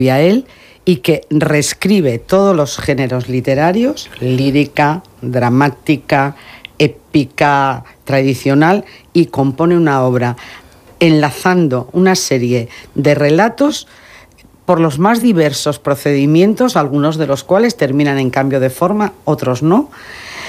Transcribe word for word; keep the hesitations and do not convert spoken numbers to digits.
a él y que reescribe todos los géneros literarios, lírica, dramática, épica, tradicional, y compone una obra enlazando una serie de relatos por los más diversos procedimientos, algunos de los cuales terminan en cambio de forma, otros no,